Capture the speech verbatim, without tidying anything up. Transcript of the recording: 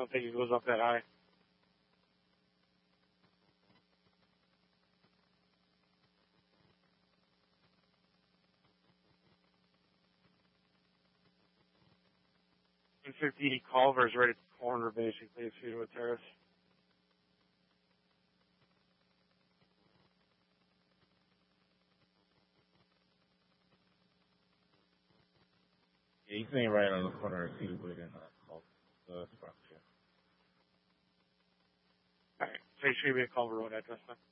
don't think it goes up that high. one fifty Culver's right at the corner, basically, of Cedarwood Terrace. Yeah, he's saying right on the corner of Cedarwood and uh, the structure. All right. So you should be a Culver Road address then.